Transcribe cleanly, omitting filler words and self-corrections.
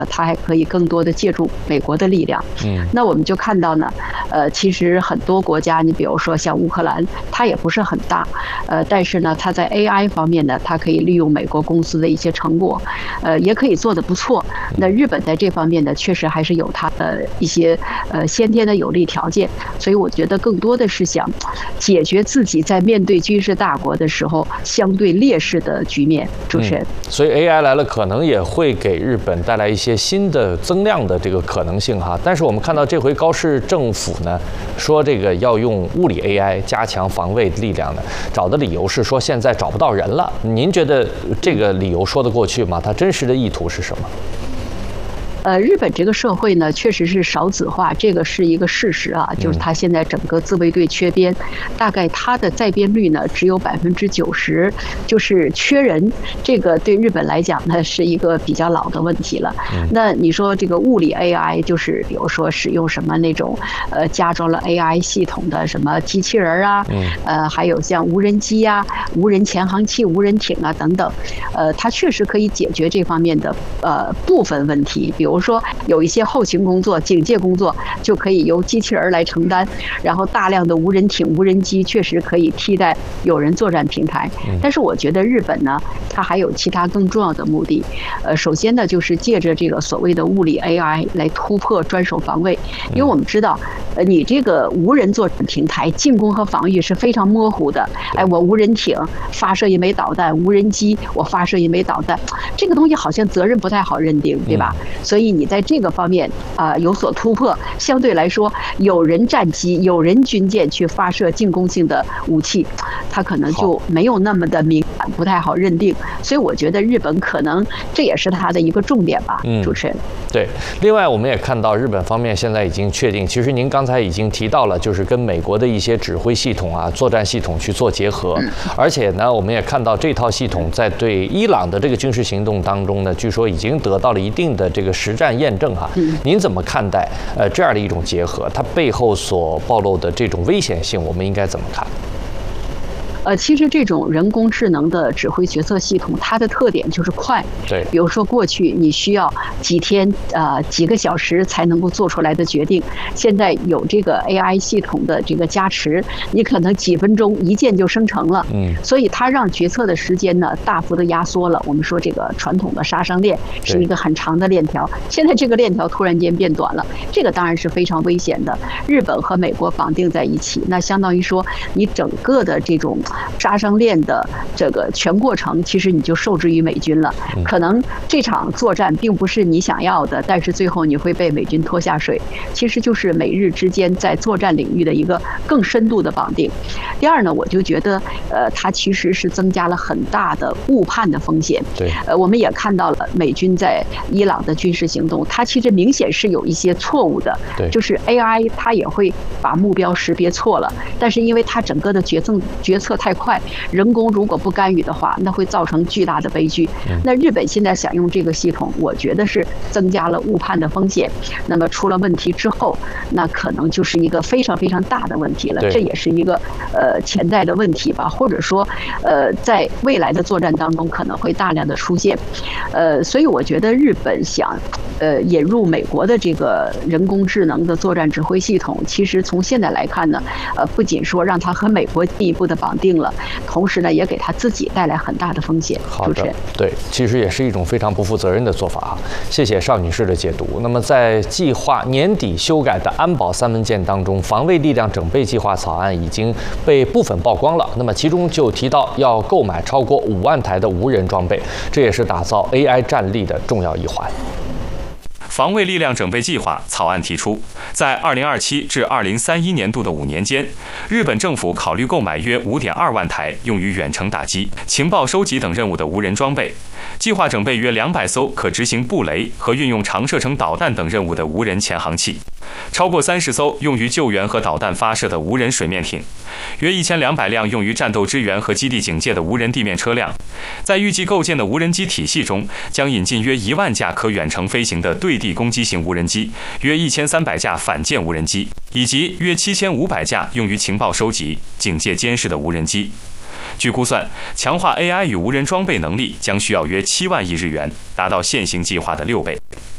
它还可以更多的借助美国的力量。那我们就看到呢，其实很多国家，你比如说像乌克兰，它也不是很大，但是呢，它在 AI 方面呢，它可以利用美国公司的一些成果，也可以做得不错。那日本在这方面呢，确实还是有它的一些先天的有利条件，所以我觉得更多的是想解决自己在面对军事大国的时候相对劣势的局面。主持人， 所以 AI 来了，可能也会给日本带来一些新的增量的这个可能性哈。但是我们看到这回高市政府呢，说这个要用物理 AI 加强防卫力量呢，找的理由是说现在找不到人了。您觉得这个理由说得过去吗？它真实的意图是什么？ 日本这个社会呢，确实是少子化，这个是一个事实啊。就是它现在整个自卫队缺编，大概它的在编率呢只有90%，就是缺人。这个对日本来讲呢，是一个比较老的问题了。那你说这个物理 AI， 就是比如说使用什么那种加装了 AI 系统的什么机器人啊，还有像无人机啊、无人潜航器、无人艇啊等等，它确实可以解决这方面的部分问题，比如说有一些后勤工作、警戒工作就可以由机器人来承担，然后大量的无人艇、无人机确实可以替代有人作战平台。但是我觉得日本呢，它还有其他更重要的目的。首先呢，就是借着这个所谓的物理 AI 来突破专守防卫，因为我们知道，你这个无人作战平台进攻和防御是非常模糊的。哎，我无人艇发射一枚导弹，无人机我发射一枚导弹，这个东西好像责任不太好认定，对吧？所以你在这个方面有所突破，相对来说，有人战机、有人军舰去发射进攻性的武器，它可能就没有那么的敏感，不太好认定。所以我觉得日本可能这也是它的一个重点吧。主持人， 对。另外，我们也看到日本方面现在已经确定，其实您刚才已经提到了，就是跟美国的一些指挥系统啊、作战系统去做结合，而且呢，我们也看到这套系统在对伊朗的这个军事行动当中呢，据说已经得到了一定的这个实战验证哈。您怎么看待这样的一种结合？它背后所暴露的这种危险性，我们应该怎么看？ 其实这种人工智能的指挥决策系统，它的特点就是快。 对， 比如说过去你需要几天、几个小时才能够做出来的决定，现在有这个 AI 系统的这个加持，你可能几分钟一键就生成了。所以它让决策的时间呢大幅的压缩了。我们说这个传统的杀伤链是一个很长的链条，现在这个链条突然间变短了，这个当然是非常危险的。日本和美国绑定在一起，那相当于说你整个的这种杀伤链的这个全过程，其实你就受制于美军了。可能这场作战并不是你想要的，但是最后你会被美军拖下水。其实就是美日之间在作战领域的一个更深度的绑定。第二呢，我就觉得，它其实是增加了很大的误判的风险。 对， 我们也看到了美军在伊朗的军事行动，它其实明显是有一些错误的。 对， 就是 AI 它也会把目标识别错了，但是因为它整个的决策太快，人工如果不干预的话，那会造成巨大的悲剧。那日本现在想用这个系统，我觉得是增加了误判的风险。那么出了问题之后，那可能就是一个非常非常大的问题了。这也是一个潜在的问题吧，或者说在未来的作战当中可能会大量的出现。所以我觉得日本想引入美国的这个人工智能的作战指挥系统，其实从现在来看呢，不仅说让它和美国进一步的绑定了，同时呢也给他自己带来很大的风险。 好的，对，其实也是一种非常不负责任的做法啊。谢谢邵女士的解读。那么在计划年底修改的安保3文件当中，防卫力量整备计划草案已经被部分曝光了。那么其中就提到要购买超过5万台的无人装备，这也是打造 AI 战力的重要一环。 防卫力量整备计划草案提出，在2027至2031年度的5年间，日本政府考虑购买约5.2万台用于远程打击、情报收集等任务的无人装备，计划整备约200艘可执行布雷和运用长射程导弹等任务的无人潜航器，超过30艘用于救援和导弹发射的无人水面艇，约1200辆用于战斗支援和基地警戒的无人地面车辆。在预计构建的无人机体系中，将引进约1万架可远程飞行的对地攻击型无人机，约1300架反舰无人机，以及约7500架用于情报收集、警戒监视的无人机。据估算，强化 AI 与无人装备能力将需要约7万亿日元，达到现行计划的6倍。